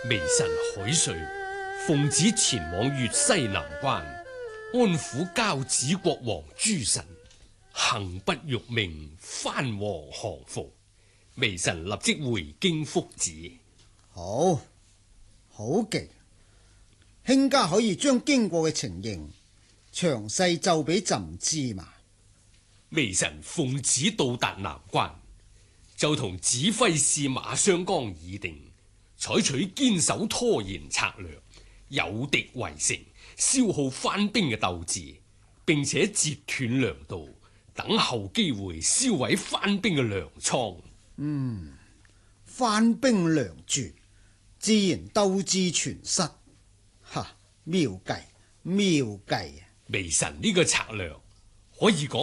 微臣海瑞奉旨前往粵西南關，安撫交趾國王諸臣，幸不辱命，藩王降服。微臣立即回京復旨。 好極，卿家可以將經過嘅情形詳細奏俾朕知嘛？ 微臣奉旨到達南關，就同指揮使馬相光議定，採取堅守拖延策略，有敵圍城，消耗藩兵嘅鬥志，並且截斷糧道，等候機會燒毀藩兵嘅糧倉。 藩兵糧絕，自然鬥志全失。哈，妙計啊！ 微臣呢個策略可以講